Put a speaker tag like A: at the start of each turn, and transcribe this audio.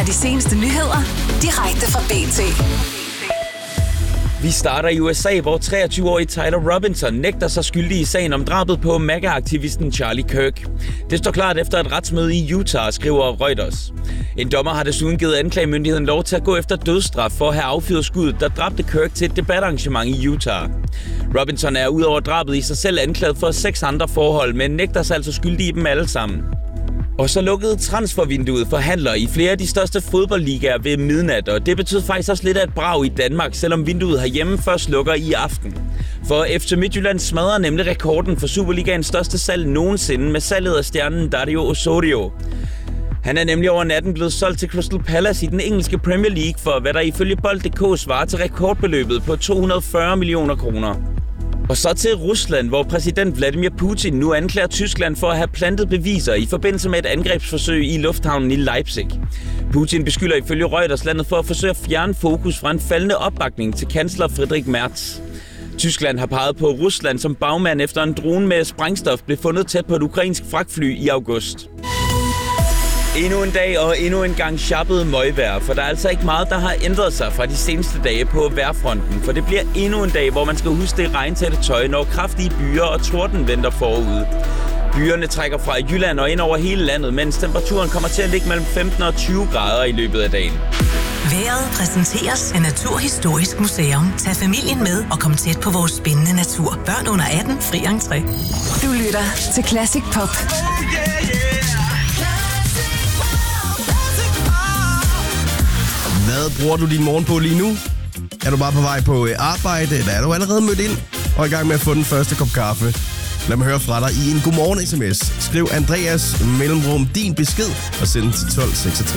A: de seneste nyheder direkte fra BT.
B: Vi starter i USA, hvor 23-årige Tyler Robinson nægter sig skyldig i sagen om drabet på MAGA-aktivisten Charlie Kirk. Det står klart efter et retsmøde i Utah, skriver Reuters. En dommer har desuden givet anklagemyndigheden lov til at gå efter dødsstraf for at have affyret skuddet, der dræbte Kirk til et debatarrangement i Utah. Robinson er udover drabet i sig selv anklaget for 6 andre forhold, men nægter sig altså skyldig i dem alle sammen. Og så lukkede transfervinduet for handlere i flere af de største fodboldligaer ved midnat, og det betød faktisk også lidt af et brag i Danmark, selvom vinduet herhjemme først lukker i aften. For FC Midtjylland smadrer nemlig rekorden for Superligaens største salg nogensinde med salget af stjernen Dario Osorio. Han er nemlig over natten blevet solgt til Crystal Palace i den engelske Premier League for, hvad der ifølge Bold.dk svarer til rekordbeløbet på 240 millioner kroner. Og så til Rusland, hvor præsident Vladimir Putin nu anklager Tyskland for at have plantet beviser i forbindelse med et angrebsforsøg i lufthavnen i Leipzig. Putin beskylder ifølge Reuters landet for at forsøge at fjerne fokus fra en faldende opbakning til kansler Friedrich Merz. Tyskland har peget på Rusland som bagmand efter en drone med sprængstof blev fundet tæt på et ukrainsk fragtfly i august. Endnu en dag og endnu en gang sjappet møgvejr, for der er altså ikke meget, der har ændret sig fra de seneste dage på vejrfronten. For det bliver endnu en dag, hvor man skal huske det regntætte tøj, når kraftige byer og torden venter forude. Byerne trækker fra Jylland og ind over hele landet, mens temperaturen kommer til at ligge mellem 15 og 20 grader i løbet af dagen.
A: Vejret præsenteres af Naturhistorisk Museum. Tag familien med og kom tæt på vores spændende natur. Børn under 18, fri entré. Du lytter til Classic Pop.
C: Hvad bruger du din morgen på lige nu? Er du bare på vej på arbejde, eller er du allerede mødt ind og i gang med at få den første kop kaffe? Lad mig høre fra dig i en godmorgen-sms. Skriv Andreas mellemrum din besked og send den til 1266.